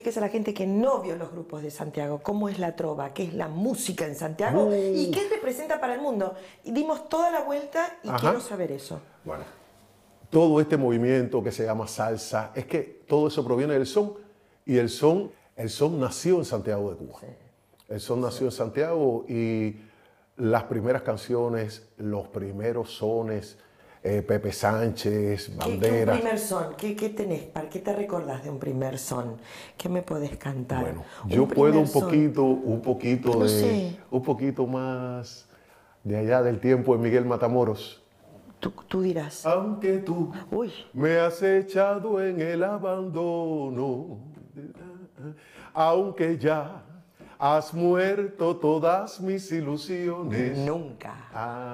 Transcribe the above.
Que es a la gente que no vio los grupos de Santiago, cómo es la trova, qué es la música en Santiago y qué representa para el mundo. Y dimos toda la vuelta y quiero saber eso. Bueno, todo este movimiento que se llama salsa, es que todo eso proviene del son y el son nació en Santiago de Cuba. Sí. El son nació en Santiago y las primeras canciones, los primeros sones, Pepe Sánchez, Bandera. ¿Qué un primer son? ¿Qué tenés? ¿Para qué te recordás de un primer son? ¿Qué me podés cantar? Bueno, yo puedo un poquito más de allá del tiempo de Miguel Matamoros. Tú dirás. Aunque tú me has echado en el abandono, aunque ya has muerto todas mis ilusiones. Nunca.